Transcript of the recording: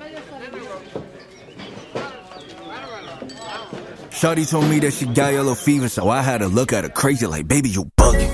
Shawty told me that she got yellow fever, so I had to look at her crazy like, baby, you bugging.